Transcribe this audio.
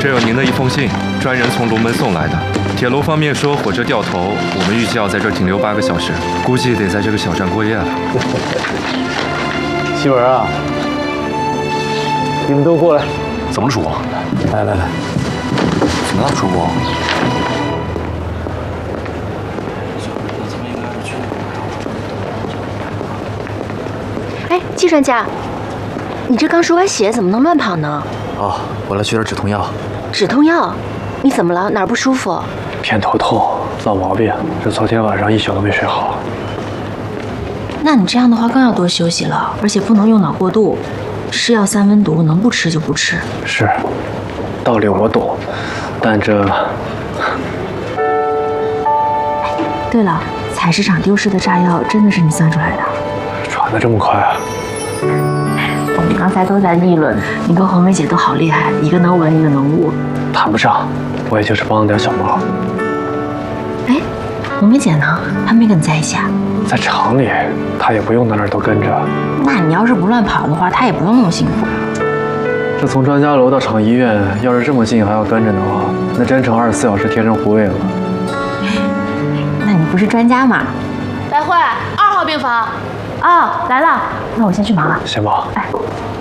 这有您的一封信，专人从龙门送来的。铁路方面说火车掉头，我们预计要在这儿停留8个小时，估计得在这个小站过夜了。 希文啊，你们都过来。 怎么了，主公？ 来， 怎么了，主公？ 哎，季专家，你这刚输完血，怎么能乱跑呢？ 哦，我来取点止痛药。 止痛药？你怎么了？哪儿不舒服？ 偏头痛，老毛病。这昨天晚上一宿都没睡好。 那你这样的话更要多休息了，而且不能用脑过度。是药3温毒，能不吃就不吃。 是，道理我懂，但这…… 对了，采石场丢失的炸药真的是你算出来的？ 传得这么快啊！ 我们刚才都在议论，你跟红梅姐都好厉害，一个能文，一个能武。 谈不上，我也就是帮了点小忙。 哎，红梅姐呢？还没跟你在一起啊？ 在厂里，她也不用在那儿都跟着。 那你要是不乱跑的话，她也不用那么辛苦。 这从专家楼到厂医院，要是这么近还要跟着的话，那真成24小时贴身护卫了。 那你不是专家吗？ 白慧，2号病房。 哦，来了，那我先去忙了。 先忙。 哎。